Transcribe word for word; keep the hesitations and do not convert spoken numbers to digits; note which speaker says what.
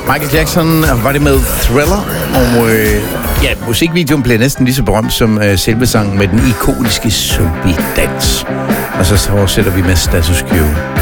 Speaker 1: Michael Jackson var det med Thriller, og øh, ja, musikvideoen blev næsten lige så berømt som øh, selve sangen med den ikoniske zombie-dans. Og så fortsætter vi med Status Quo.